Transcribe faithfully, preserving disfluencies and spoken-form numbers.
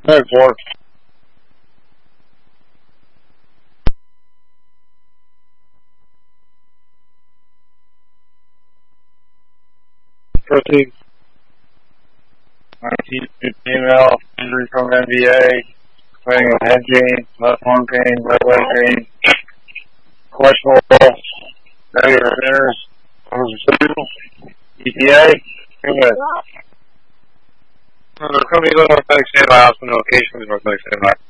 No, four. Proceed. nineteen female, injury from N B A, complaining of head pain, left arm pain, right leg pain, questionable, failure of centers, E T A, go ahead. Company North Medic Standby, Hospital, location North Medic Standby.